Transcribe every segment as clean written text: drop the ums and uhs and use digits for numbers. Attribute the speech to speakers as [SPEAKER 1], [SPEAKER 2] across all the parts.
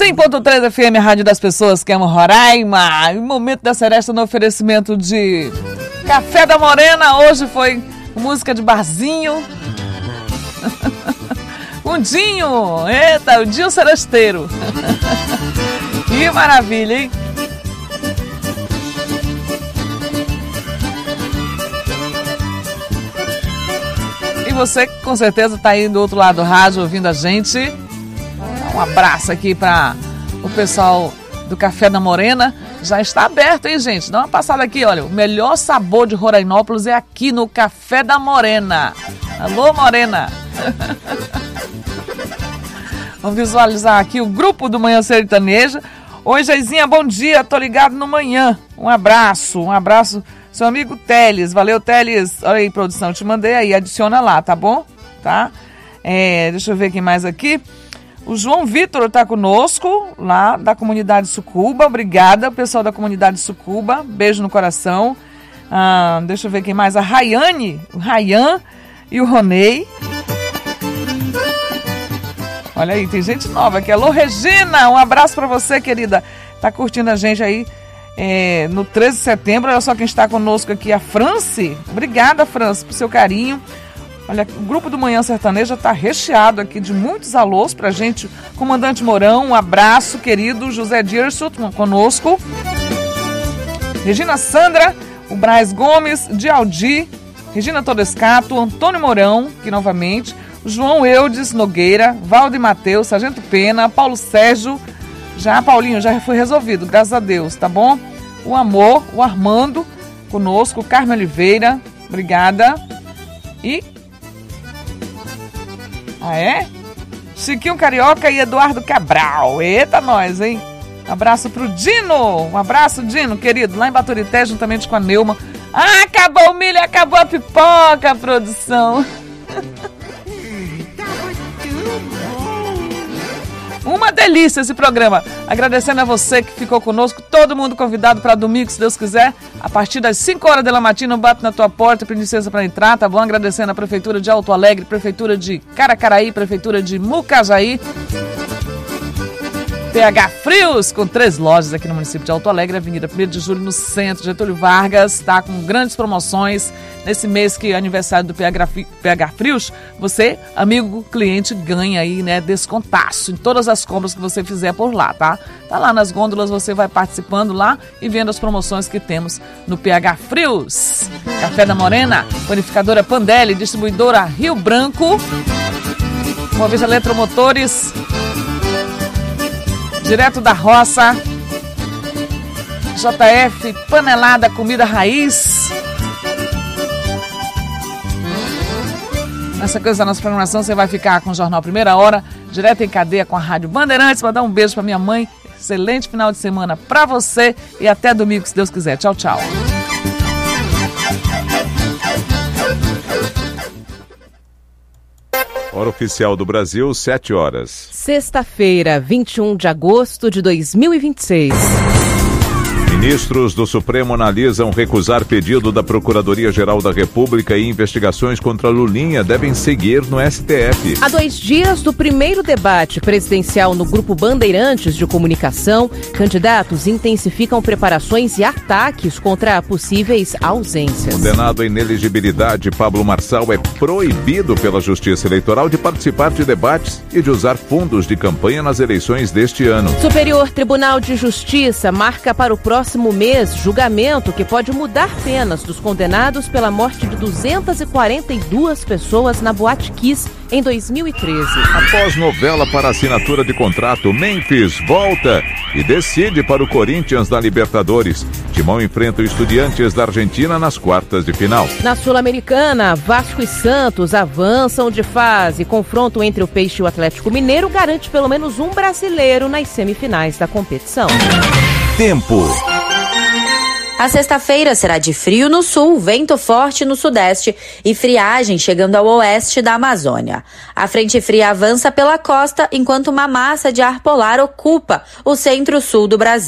[SPEAKER 1] 100.3 FM, a rádio das pessoas que amam Roraima. E o Momento da Seresta no oferecimento de Café da Morena. Hoje foi música de barzinho. Um Dinho. Eita, o Dinho Seresteiro. Que maravilha, hein? E você com certeza está aí do outro lado do rádio ouvindo a gente. Um abraço aqui para o pessoal do Café da Morena. Já está aberto, hein, gente? Dá uma passada aqui, olha. O melhor sabor de Rorainópolis é aqui no Café da Morena. Alô, Morena. Vamos visualizar aqui o grupo do Manhã Sertaneja. Oi, Geizinha, bom dia. Tô ligado no manhã. Um abraço, seu amigo Teles. Valeu, Teles. Olha aí, produção, te mandei aí. Adiciona lá, tá bom? Tá? Deixa eu ver quem mais aqui. O João Vitor está conosco, lá da comunidade Sucuba. Obrigada, pessoal da comunidade Sucuba. Beijo no coração. Deixa eu ver quem mais. A Rayane, o Rayan e o Ronei. Olha aí, tem gente nova aqui. Alô, Regina, um abraço para você, querida. Tá curtindo a gente aí no 13 de setembro. Olha só quem está conosco aqui, a Franci. Obrigada, Franci, por seu carinho. Olha, o grupo do Manhã Sertaneja está recheado aqui de muitos alôs pra gente. Comandante Mourão, um abraço, querido. José Dirso conosco. Regina Sandra, o Braz Gomes, Dialdi, Regina Todescato, Antônio Mourão, que novamente, João Eudes Nogueira, Valde Mateus, Sargento Pena, Paulo Sérgio. Paulinho, já foi resolvido, graças a Deus, tá bom? O Amor, o Armando conosco, Carmen Oliveira, obrigada. E... Chiquinho Carioca e Eduardo Cabral. Eita, nós, hein? Abraço pro Dino. Um abraço, Dino, querido. Lá em Baturité, juntamente com a Neuma. Acabou o milho, acabou a pipoca, produção. Uma delícia esse programa. Agradecendo a você que ficou conosco. Todo mundo convidado para domingo, se Deus quiser. A partir das 5 horas da matina, eu bato na tua porta, pedindo licença para entrar, tá bom? Agradecendo a Prefeitura de Alto Alegre, Prefeitura de Caracaraí, Prefeitura de Mucajaí. PH Frios, com 3 lojas aqui no município de Alto Alegre, Avenida 1º de Julho, no centro, Getúlio Vargas, tá com grandes promoções. Nesse mês que é aniversário do PH Frios, você, amigo cliente, ganha aí, né, descontaço em todas as compras que você fizer por lá, tá? Tá lá nas gôndolas, você vai participando lá e vendo as promoções que temos no PH Frios. Café da Morena, panificadora Pandelli, distribuidora Rio Branco, Movisa Eletromotores, direto da roça, JF, Panelada, comida raiz. Nessa coisa da nossa programação, você vai ficar com o Jornal Primeira Hora, direto em cadeia com a Rádio Bandeirantes. Vou dar um beijo pra minha mãe. Excelente final de semana pra você e até domingo, se Deus quiser. Tchau, tchau.
[SPEAKER 2] Hora oficial do Brasil, 7 horas.
[SPEAKER 3] Sexta-feira, 21 de agosto de 2026.
[SPEAKER 2] Ministros do Supremo analisam recusar pedido da Procuradoria-Geral da República e investigações contra Lulinha devem seguir no STF.
[SPEAKER 3] Há 2 dias do primeiro debate presidencial no Grupo Bandeirantes de Comunicação, candidatos intensificam preparações e ataques contra possíveis ausências.
[SPEAKER 2] Condenado à inelegibilidade, Pablo Marçal é proibido pela Justiça Eleitoral de participar de debates e de usar fundos de campanha nas eleições deste ano.
[SPEAKER 3] Superior Tribunal de Justiça marca para o próximo mês julgamento que pode mudar penas dos condenados pela morte de 242 pessoas na Boate Kiss em 2013.
[SPEAKER 2] Após novela para assinatura de contrato, Memphis volta e decide para o Corinthians da Libertadores. Timão enfrenta o Estudiantes da Argentina nas quartas de final.
[SPEAKER 3] Na Sul-Americana, Vasco e Santos avançam de fase. Confronto entre o Peixe e o Atlético Mineiro garante pelo menos um brasileiro nas semifinais da competição.
[SPEAKER 2] Tempo.
[SPEAKER 4] A sexta-feira será de frio no sul, vento forte no sudeste e friagem chegando ao oeste da Amazônia. A frente fria avança pela costa, enquanto uma massa de ar polar ocupa o centro-sul do Brasil.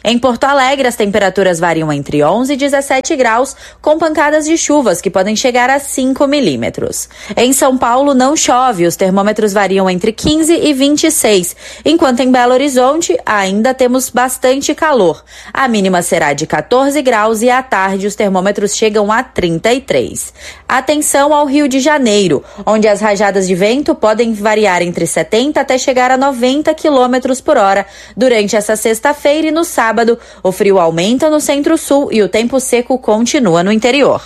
[SPEAKER 4] Em Porto Alegre, as temperaturas variam entre 11 e 17 graus, com pancadas de chuvas que podem chegar a 5 milímetros. Em São Paulo, não chove, os termômetros variam entre 15 e 26, enquanto em Belo Horizonte ainda temos bastante calor. A mínima será de 14 graus e à tarde os termômetros chegam a 33. Atenção ao Rio de Janeiro, onde as rajadas de vento podem variar entre 70 até chegar a 90 quilômetros por hora durante essa sexta-feira e no sábado. O frio aumenta no centro-sul e o tempo seco continua no interior.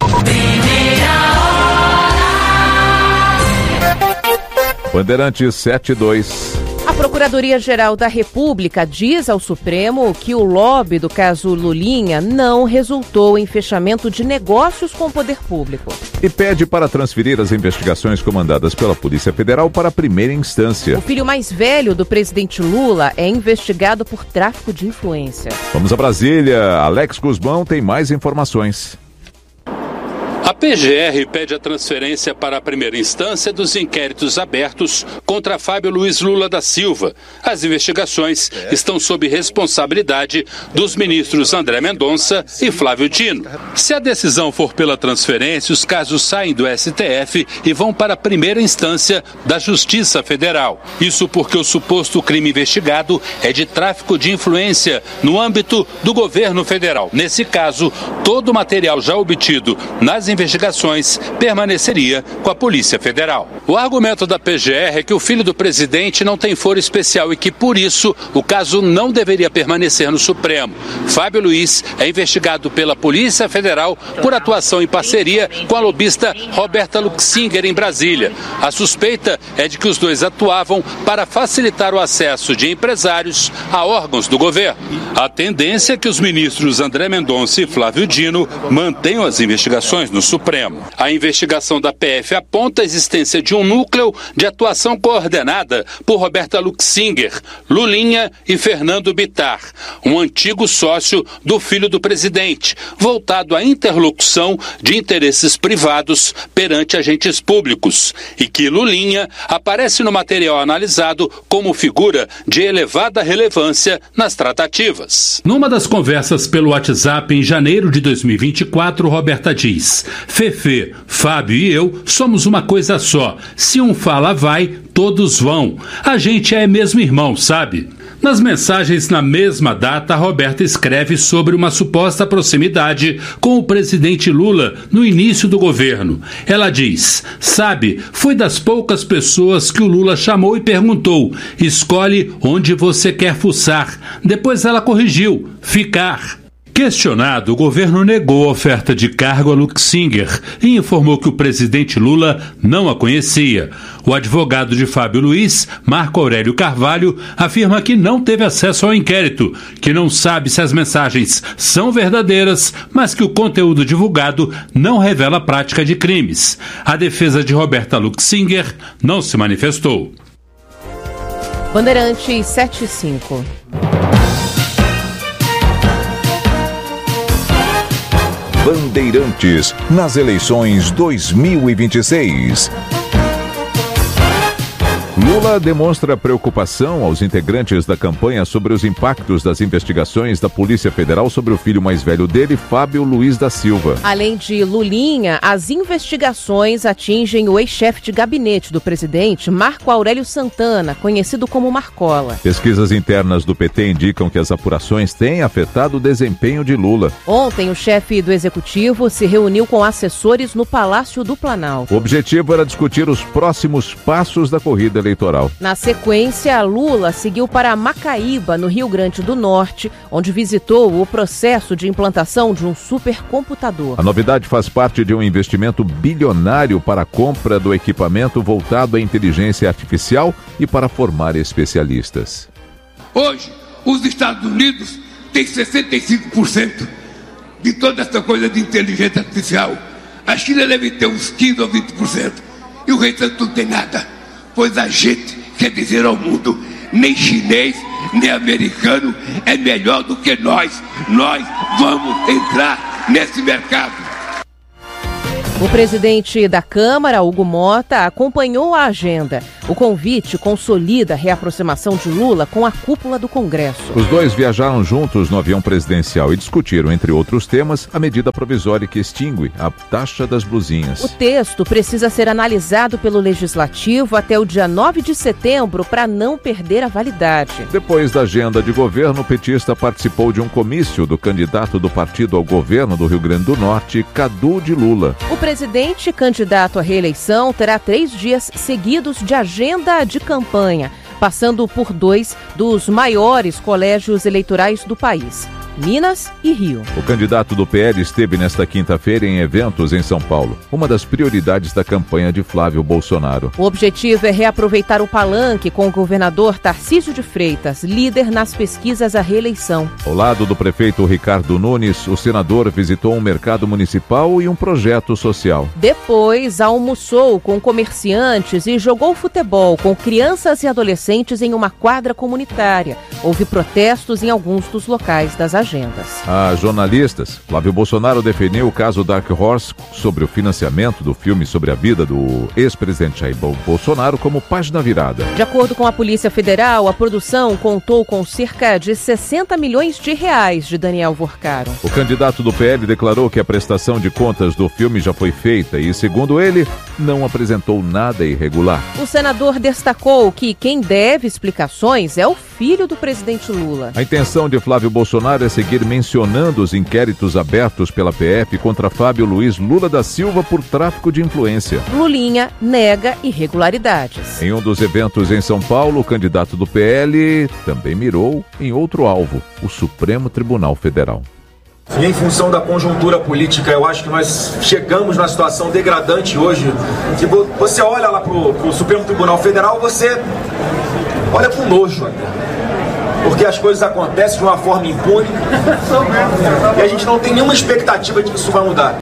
[SPEAKER 2] Bandeirantes 72.
[SPEAKER 3] A Procuradoria-Geral da República diz ao Supremo que o lobby do caso Lulinha não resultou em fechamento de negócios com o poder público.
[SPEAKER 2] E pede para transferir as investigações comandadas pela Polícia Federal para a primeira instância.
[SPEAKER 3] O filho mais velho do presidente Lula é investigado por tráfico de influência.
[SPEAKER 2] Vamos a Brasília. Alex Guzmão tem mais informações.
[SPEAKER 5] A PGR pede a transferência para a primeira instância dos inquéritos abertos contra Fábio Luiz Lula da Silva. As investigações estão sob responsabilidade dos ministros André Mendonça e Flávio Dino. Se a decisão for pela transferência, os casos saem do STF e vão para a primeira instância da Justiça Federal. Isso porque o suposto crime investigado é de tráfico de influência no âmbito do governo federal. Nesse caso, todo o material já obtido nas investigações permaneceria com a Polícia Federal. O argumento da PGR é que o filho do presidente não tem foro especial e que, por isso, o caso não deveria permanecer no Supremo. Fábio Luiz é investigado pela Polícia Federal por atuação em parceria com a lobista Roberta Luxinger em Brasília. A suspeita é de que os dois atuavam para facilitar o acesso de empresários a órgãos do governo. A tendência é que os ministros André Mendonça e Flávio Dino mantenham as investigações no Supremo. A investigação da PF aponta a existência de um núcleo de atuação coordenada por Roberta Luxinger, Lulinha e Fernando Bittar, um antigo sócio do filho do presidente, voltado à interlocução de interesses privados perante agentes públicos, e que Lulinha aparece no material analisado como figura de elevada relevância nas tratativas.
[SPEAKER 6] Numa das conversas pelo WhatsApp em janeiro de 2024, Roberta diz: Fefe, Fábio e eu somos uma coisa só. Se um fala vai, todos vão. A gente é mesmo irmão, sabe? Nas mensagens na mesma data, Roberta escreve sobre uma suposta proximidade com o presidente Lula no início do governo. Ela diz: sabe, fui das poucas pessoas que o Lula chamou e perguntou: escolhe onde você quer fuçar. Depois ela corrigiu: ficar. Questionado, o governo negou a oferta de cargo a Luxinger e informou que o presidente Lula não a conhecia. O advogado de Fábio Luiz, Marco Aurélio Carvalho, afirma que não teve acesso ao inquérito, que não sabe se as mensagens são verdadeiras, mas que o conteúdo divulgado não revela a prática de crimes. A defesa de Roberta Luxinger não se manifestou.
[SPEAKER 3] Bandeirantes 75.
[SPEAKER 2] Bandeirantes nas eleições 2026. Lula demonstra preocupação aos integrantes da campanha sobre os impactos das investigações da Polícia Federal sobre o filho mais velho dele, Fábio Luiz da Silva.
[SPEAKER 3] Além de Lulinha, as investigações atingem o ex-chefe de gabinete do presidente, Marco Aurélio Santana, conhecido como Marcola.
[SPEAKER 2] Pesquisas internas do PT indicam que as apurações têm afetado o desempenho de Lula.
[SPEAKER 3] Ontem, o chefe do executivo se reuniu com assessores no Palácio do Planalto.
[SPEAKER 2] O objetivo era discutir os próximos passos da corrida eleitoral.
[SPEAKER 3] Na sequência, Lula seguiu para Macaíba, no Rio Grande do Norte, onde visitou o processo de implantação de um supercomputador.
[SPEAKER 2] A novidade faz parte de um investimento bilionário para a compra do equipamento voltado à inteligência artificial e para formar especialistas.
[SPEAKER 7] Hoje, os Estados Unidos têm 65% de toda essa coisa de inteligência artificial. A China deve ter uns 15% ou 20%. E o restante não tem nada. Pois a gente quer dizer ao mundo: nem chinês, nem americano é melhor do que nós. Nós vamos entrar nesse mercado.
[SPEAKER 3] O presidente da Câmara, Hugo Mota, acompanhou a agenda. O convite consolida a reaproximação de Lula com a cúpula do Congresso.
[SPEAKER 2] Os dois viajaram juntos no avião presidencial e discutiram, entre outros temas, a medida provisória que extingue a taxa das blusinhas.
[SPEAKER 3] O texto precisa ser analisado pelo Legislativo até o dia 9 de setembro para não perder a validade.
[SPEAKER 2] Depois da agenda de governo, o petista participou de um comício do candidato do partido ao governo do Rio Grande do Norte, Cadu de Lula.
[SPEAKER 3] O presidente candidato à reeleição terá 3 dias seguidos de agenda de campanha, passando por 2 dos maiores colégios eleitorais do país, Minas e Rio.
[SPEAKER 2] O candidato do PL esteve nesta quinta-feira em eventos em São Paulo, uma das prioridades da campanha de Flávio Bolsonaro.
[SPEAKER 3] O objetivo é reaproveitar o palanque com o governador Tarcísio de Freitas, líder nas pesquisas à reeleição.
[SPEAKER 2] Ao lado do prefeito Ricardo Nunes, o senador visitou um mercado municipal e um projeto social.
[SPEAKER 3] Depois, almoçou com comerciantes e jogou futebol com crianças e adolescentes em uma quadra comunitária. Houve protestos em alguns dos locais das agendas.
[SPEAKER 2] A jornalistas, Flávio Bolsonaro defendeu o caso Dark Horse sobre o financiamento do filme sobre a vida do ex-presidente Jair Bolsonaro como página virada.
[SPEAKER 3] De acordo com a Polícia Federal, a produção contou com cerca de 60 milhões de reais de Daniel Vorcaro.
[SPEAKER 2] O candidato do PL declarou que a prestação de contas do filme já foi feita e, segundo ele, não apresentou nada irregular.
[SPEAKER 3] O senador destacou que quem deve explicações é o filho do presidente Lula.
[SPEAKER 2] A intenção de Flávio Bolsonaro é seguir mencionando os inquéritos abertos pela PF contra Fábio Luiz Lula da Silva por tráfico de influência.
[SPEAKER 3] Lulinha nega irregularidades.
[SPEAKER 2] Em um dos eventos em São Paulo, o candidato do PL também mirou em outro alvo, o Supremo Tribunal Federal.
[SPEAKER 8] E em função da conjuntura política, eu acho que nós chegamos numa situação degradante hoje. Que você olha lá pro Supremo Tribunal Federal, você olha com nojo até. Porque as coisas acontecem de uma forma impune e a gente não tem nenhuma expectativa de que isso vai mudar.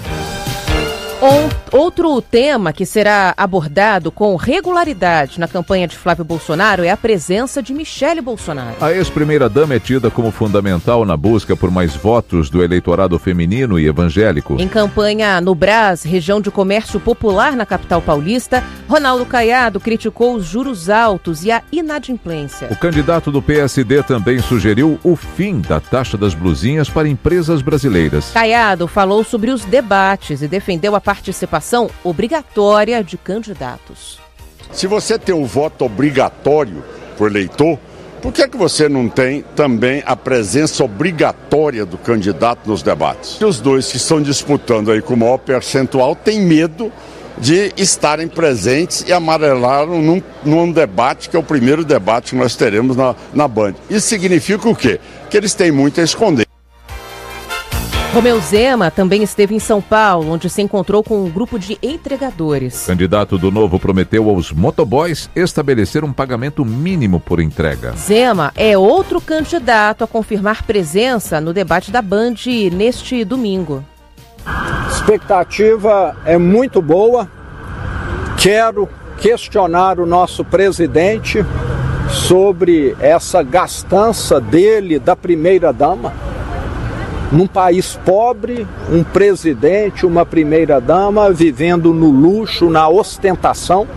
[SPEAKER 3] Outro tema que será abordado com regularidade na campanha de Flávio Bolsonaro é a presença de Michele Bolsonaro.
[SPEAKER 2] A ex-primeira-dama é tida como fundamental na busca por mais votos do eleitorado feminino e evangélico.
[SPEAKER 3] Em campanha no Brás, região de comércio popular na capital paulista, Ronaldo Caiado criticou os juros altos e a inadimplência.
[SPEAKER 2] O candidato do PSD também sugeriu o fim da taxa das blusinhas para empresas brasileiras.
[SPEAKER 3] Caiado falou sobre os debates e defendeu a participação obrigatória de candidatos.
[SPEAKER 9] Se você tem um voto obrigatório por eleitor, por que você não tem também a presença obrigatória do candidato nos debates? Os dois que estão disputando aí com o maior percentual têm medo de estarem presentes e amarelaram num debate que é o primeiro debate que nós teremos na Band. Isso significa o quê? Que eles têm muito a esconder.
[SPEAKER 3] Romeu Zema também esteve em São Paulo, onde se encontrou com um grupo de entregadores.
[SPEAKER 2] O candidato do Novo prometeu aos motoboys estabelecer um pagamento mínimo por entrega.
[SPEAKER 3] Zema é outro candidato a confirmar presença no debate da Band neste domingo.
[SPEAKER 10] A expectativa é muito boa. Quero questionar o nosso presidente sobre essa gastança dele, da primeira-dama. Num país pobre, um presidente, uma primeira-dama vivendo no luxo, na ostentação.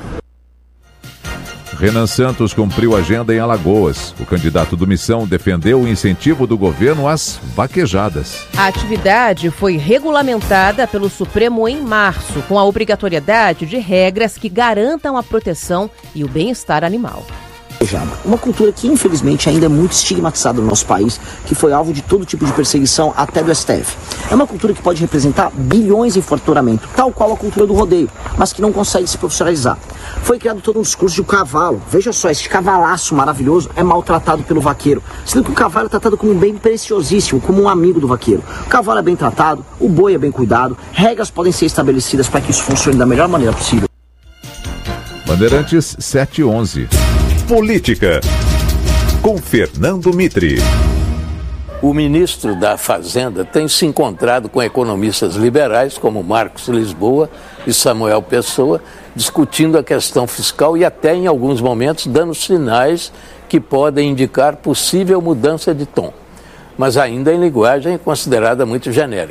[SPEAKER 2] Renan Santos cumpriu agenda em Alagoas. O candidato do Missão defendeu o incentivo do governo às vaquejadas.
[SPEAKER 3] A atividade foi regulamentada pelo Supremo em março, com a obrigatoriedade de regras que garantam a proteção e o bem-estar animal.
[SPEAKER 11] Uma cultura que infelizmente ainda é muito estigmatizada no nosso país, que foi alvo de todo tipo de perseguição até do STF. É uma cultura que pode representar bilhões em faturamento, tal qual a cultura do rodeio, mas que não consegue se profissionalizar. Foi criado todo um discurso de o cavalo. Veja só, esse cavalaço maravilhoso é maltratado pelo vaqueiro, sendo que o cavalo é tratado como um bem preciosíssimo, como um amigo do vaqueiro. O cavalo é bem tratado, o boi é bem cuidado, regras podem ser estabelecidas para que isso funcione da melhor maneira possível.
[SPEAKER 2] Bandeirantes 711. Política, com Fernando Mitre.
[SPEAKER 12] O ministro da Fazenda tem se encontrado com economistas liberais como Marcos Lisboa e Samuel Pessoa, discutindo a questão fiscal e até em alguns momentos dando sinais que podem indicar possível mudança de tom, mas ainda em linguagem considerada muito genérica.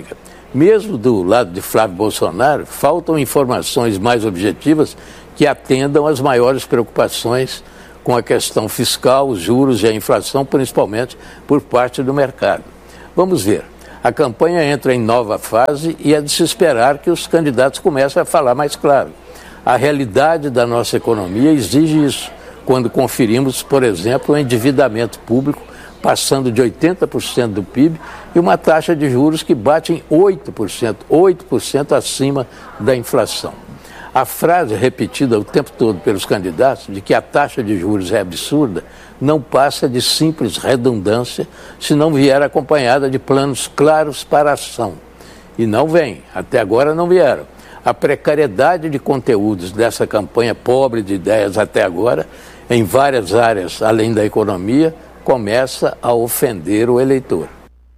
[SPEAKER 12] Mesmo do lado de Flávio Bolsonaro, faltam informações mais objetivas que atendam às maiores preocupações com a questão fiscal, os juros e a inflação, principalmente por parte do mercado. Vamos ver. A campanha entra em nova fase e é de se esperar que os candidatos comecem a falar mais claro. A realidade da nossa economia exige isso, quando conferimos, por exemplo, o endividamento público passando de 80% do PIB e uma taxa de juros que bate em 8% acima da inflação. A frase repetida o tempo todo pelos candidatos de que a taxa de juros é absurda não passa de simples redundância se não vier acompanhada de planos claros para a ação. E não vem, até agora não vieram. A precariedade de conteúdos dessa campanha pobre de ideias até agora, em várias áreas além da economia, começa a ofender o eleitor.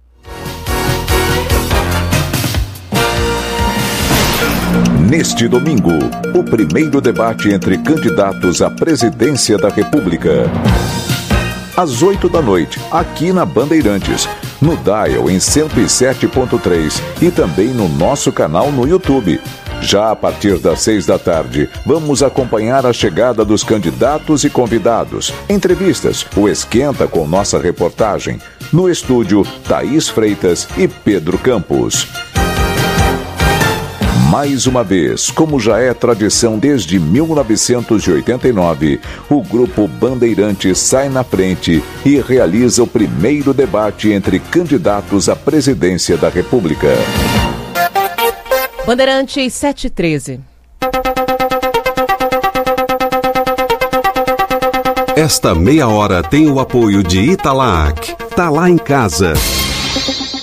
[SPEAKER 2] Neste domingo, o primeiro debate entre candidatos à presidência da República. Às 20h, aqui na Bandeirantes, no Dial em 107.3 e também no nosso canal no YouTube. Já a partir das 18h, vamos acompanhar a chegada dos candidatos e convidados, entrevistas, o Esquenta com nossa reportagem. No estúdio, Thaís Freitas e Pedro Campos. Mais uma vez, como já é tradição desde 1989, o Grupo Bandeirantes sai na frente e realiza o primeiro debate entre candidatos à presidência da República.
[SPEAKER 3] Bandeirantes 713.
[SPEAKER 13] Esta meia hora tem o apoio de Italac. Tá lá em casa.